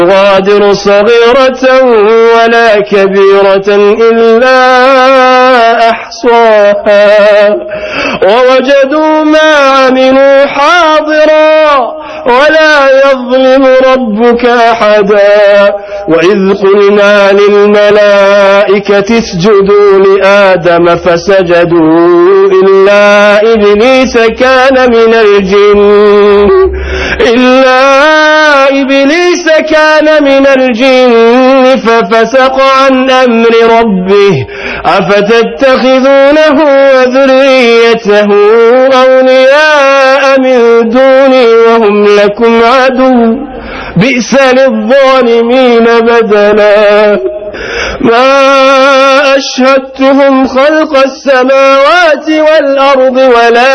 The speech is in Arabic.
يغادر صغيرة ولا كبيرة إلا أحصاها ووجدوا ما عملوا حاضرا ولا يظلم ربك أحدا. وإذ قلنا للملائكة اسجدوا لآدم فسجدوا إلا إبليس كان من الجن ففسق عن أمر ربه أفتتخذونه وذريته أولياء من دوني وهم لكم عدو بئس للظالمين بدلا. ما أشهدتهم خلق السماوات والأرض ولا